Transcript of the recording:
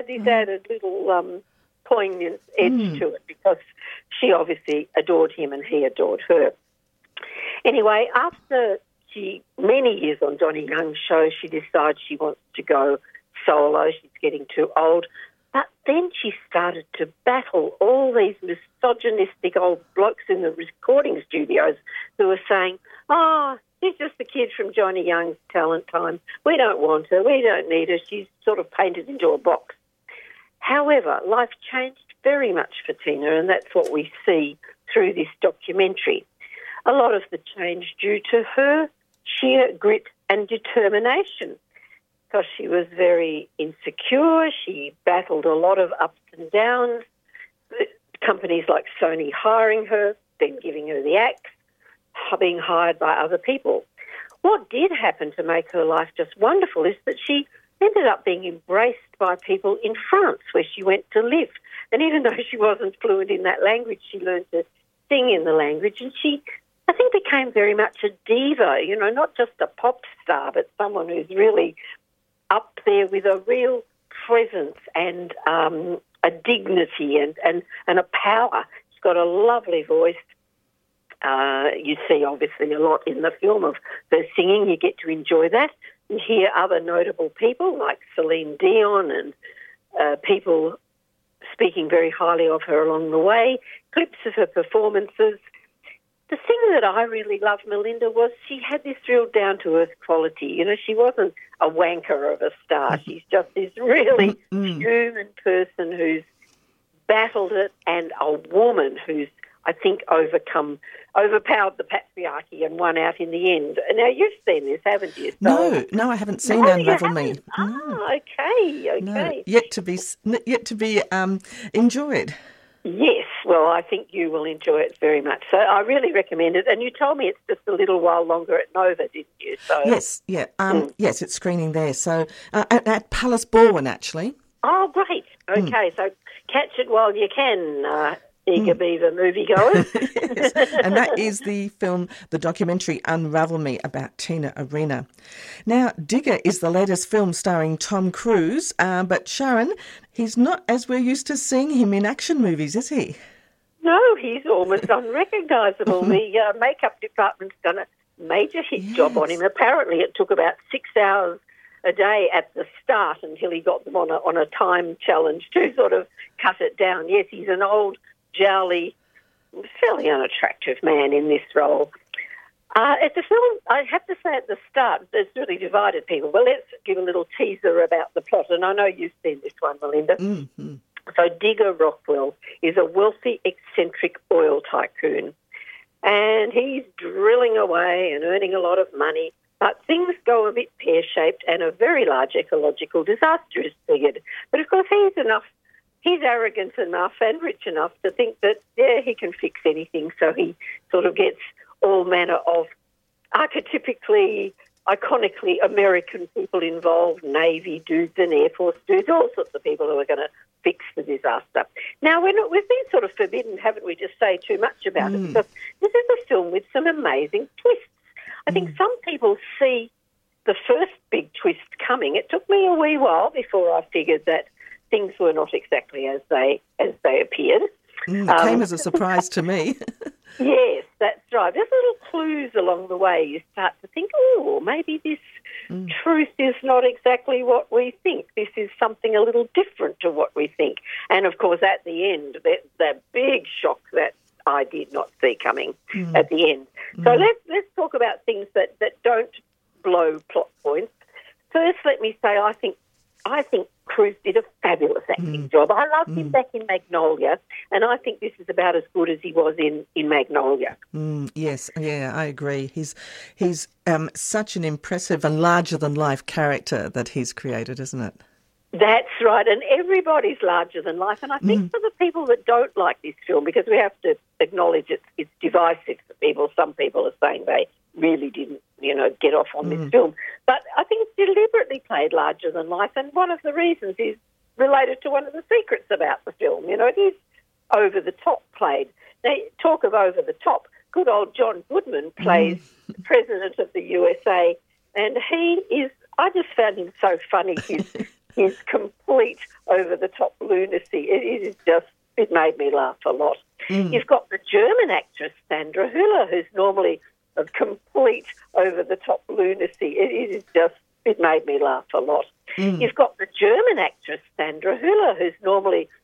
this added little poignant edge to it because she obviously adored him and he adored her. Anyway, after many years on Donnie Young's show, she decides she wants to go solo. She's getting too old. But then she started to battle all these misogynistic old blokes in the recording studios who were saying, oh, she's just the kid from Johnny Young's Talent Time. We don't want her. We don't need her. She's sort of painted into a box. However, life changed very much for Tina, and that's what we see through this documentary. A lot of the change due to her sheer grit and determination, because she was very insecure. She battled a lot of ups and downs, companies like Sony hiring her, then giving her the axe, being hired by other people. What did happen to make her life just wonderful is that she ended up being embraced by people in France where she went to live. And even though she wasn't fluent in that language, she learned to sing in the language, and she, I think, became very much a diva, you know, not just a pop star, but someone who's really up there with a real presence and a dignity and a power. She's got a lovely voice. You see, obviously, a lot in the film of her singing. You get to enjoy that. You hear other notable people like Celine Dion and people speaking very highly of her along the way, clips of her performances. The thing that I really loved, Melinda, was she had this real down-to-earth quality. You know, she wasn't a wanker of a star. She's just this really human person who's battled it, and a woman who's, I think, overpowered the patriarchy and won out in the end. Now, you've seen this, haven't you? So, no, I haven't seen Unravel Me. No. Okay. No, yet to be enjoyed. Yes, well, I think you will enjoy it very much. So I really recommend it. And you told me it's just a little while longer at Nova, didn't you? So yes, yeah, yes, it's screening there. So at Palace Baldwin, actually. Oh, great. Okay, so catch it while you can. Eager Beaver moviegoers. Yes. And that is the film, the documentary Unravel Me, about Tina Arena. Now, Digger is the latest film starring Tom Cruise, but Sharon, he's not as we're used to seeing him in action movies, is he? No, he's almost unrecognisable. The makeup department's done a major hit job on him. Apparently it took about 6 hours a day at the start until he got them on a time challenge to sort of cut it down. Yes, he's an old, jowly, fairly unattractive man in this role. At the film, I have to say at the start, there's really divided people. Well, let's give a little teaser about the plot, and I know you've seen this one, Melinda. Mm-hmm. So Digger Rockwell is a wealthy, eccentric oil tycoon, and he's drilling away and earning a lot of money, but things go a bit pear-shaped and a very large ecological disaster is triggered. But of course he's arrogant enough and rich enough to think that, yeah, he can fix anything. So he sort of gets all manner of archetypically, iconically American people involved, Navy dudes and Air Force dudes, all sorts of people who are going to fix the disaster. Now, we've been sort of forbidden, haven't we, to say too much about it, because this is a film with some amazing twists. I think some people see the first big twist coming. It took me a wee while before I figured that things were not exactly as they appeared. It came as a surprise to me. Yes, that's right. There's little clues along the way. You start to think, oh, maybe this truth is not exactly what we think. This is something a little different to what we think. And, of course, at the end, that big shock that I did not see coming at the end. So let's talk about things that don't blow plot points. First, let me say I think Cruise did a fabulous acting job. I loved him back in Magnolia, and I think this is about as good as he was in Magnolia. Yes, yeah, I agree. He's such an impressive and larger-than-life character that he's created, isn't it? That's right, and everybody's larger than life. And I think for the people that don't like this film, because we have to acknowledge it's divisive for people, some people are saying they really didn't, get off on this film. But I think it's deliberately played larger than life, and one of the reasons is related to one of the secrets about the film. It is over-the-top played. Now, talk of over-the-top, good old John Goodman plays the President of the USA, and I just found him so funny. His complete over-the-top lunacy. It made me laugh a lot. You've got the German actress Sandra Hüller, who's normally a complete over-the-top lunacy. It made me laugh a lot. You've got the German actress Sandra Hüller, who's normally